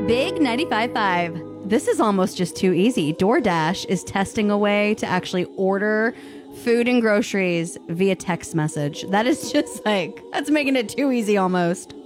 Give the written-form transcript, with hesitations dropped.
Big 95.5. This is almost just too easy. DoorDash is testing a way to actually order food and groceries via text message. That is just like, that's making it too easy almost.